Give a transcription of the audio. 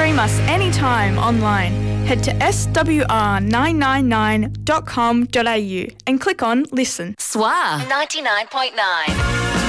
stream us anytime online. Head to swr999.com.au and click on Listen. SWR 99.9.